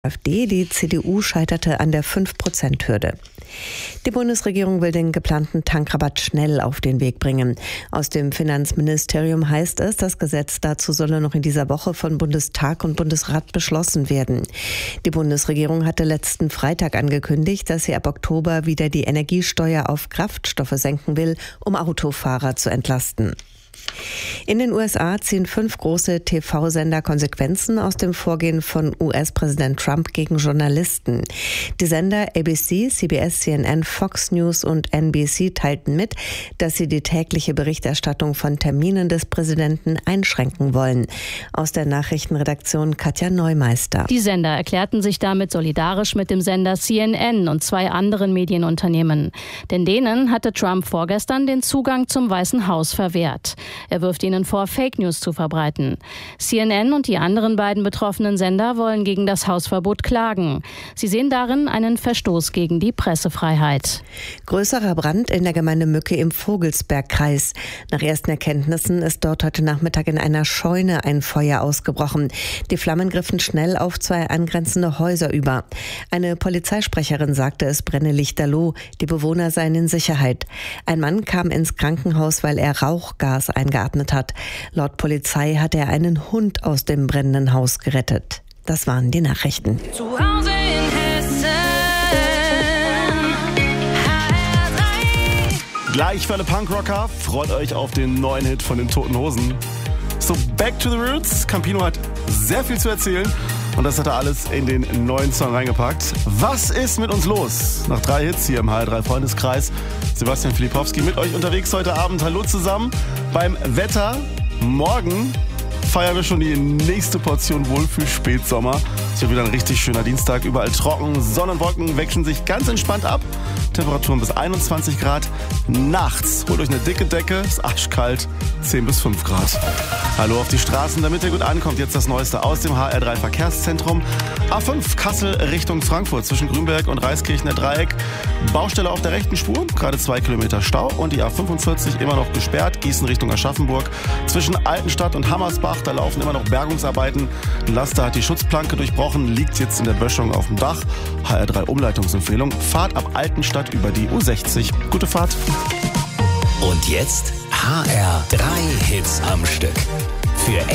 AfD, die CDU scheiterte an der 5%-Hürde. Die Bundesregierung will den geplanten Tankrabatt schnell auf den Weg bringen. Aus dem Finanzministerium heißt es, das Gesetz dazu solle noch in dieser Woche von Bundestag und Bundesrat beschlossen werden. Die Bundesregierung hatte letzten Freitag angekündigt, dass sie ab Oktober wieder die Energiesteuer auf Kraftstoffe senken will, um Autofahrer zu entlasten. In den USA ziehen 5 große TV-Sender Konsequenzen aus dem Vorgehen von US-Präsident Trump gegen Journalisten. Die Sender ABC, CBS, CNN, Fox News und NBC teilten mit, dass sie die tägliche Berichterstattung von Terminen des Präsidenten einschränken wollen. Aus der Nachrichtenredaktion Katja Neumeister. Die Sender erklärten sich damit solidarisch mit dem Sender CNN und 2 anderen Medienunternehmen. Denn denen hatte Trump vorgestern den Zugang zum Weißen Haus verwehrt. Er wirft ihnen vor, Fake News zu verbreiten. CNN und die anderen beiden betroffenen Sender wollen gegen das Hausverbot klagen. Sie sehen darin einen Verstoß gegen die Pressefreiheit. Größerer Brand in der Gemeinde Mücke im Vogelsbergkreis. Nach ersten Erkenntnissen ist dort heute Nachmittag in einer Scheune ein Feuer ausgebrochen. Die Flammen griffen schnell auf 2 angrenzende Häuser über. Eine Polizeisprecherin sagte, es brenne lichterloh. Die Bewohner seien in Sicherheit. Ein Mann kam ins Krankenhaus, weil er Rauchgas eingeatmet hat. Laut Polizei hat er einen Hund aus dem brennenden Haus gerettet. Das waren die Nachrichten. Zu Hause in Hessen. Gleich für alle Punkrocker, freut euch auf den neuen Hit von den Toten Hosen. So, Back to the Roots. Campino hat sehr viel zu erzählen und das hat er alles in den neuen Song reingepackt. Was ist mit uns los? Nach 3 Hits hier im HR3 Freundeskreis. Sebastian Filipowski mit euch unterwegs heute Abend. Hallo zusammen beim Wetter. Morgen feiern wir schon die nächste Portion Wohlfühl-Spätsommer. Es wird wieder ein richtig schöner Dienstag. Überall trocken. Sonne und Wolken wechseln sich ganz entspannt ab. Temperaturen bis 21 Grad. Nachts holt euch eine dicke Decke. Ist arschkalt. 10 bis 5 Grad. Hallo auf die Straßen, damit ihr gut ankommt. Jetzt das Neueste aus dem HR3 Verkehrszentrum. A5 Kassel Richtung Frankfurt zwischen Grünberg und Reiskirchner Dreieck. Baustelle auf der rechten Spur. Gerade 2 Kilometer Stau. Und die A45 immer noch gesperrt. Gießen Richtung Aschaffenburg. Zwischen Altenstadt und Hammersbach. Da laufen immer noch Bergungsarbeiten. Ein Laster hat die Schutzplanke durchbrochen. Liegt jetzt in der Böschung auf dem Dach. HR3 Umleitungsempfehlung. Fahrt ab Altenstadt über die U60. Gute Fahrt. Und jetzt HR3 Hits am Stück. Für